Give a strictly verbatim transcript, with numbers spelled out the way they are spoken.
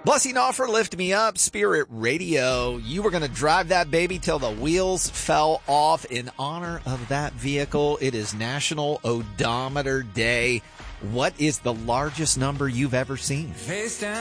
Blessing offer, lift me up, Spirit Radio. You were going to drive that baby till the wheels fell off. In honor of that vehicle, it is National Odometer Day. What is the largest number you've ever seen? Face down.